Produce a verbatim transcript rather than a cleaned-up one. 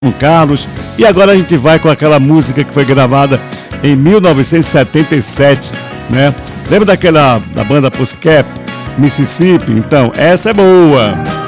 Carlos. E agora a gente vai com aquela música que foi gravada em mil novecentos e setenta e sete, né? Lembra daquela da banda Pussycat, Mississippi? Então, essa é boa.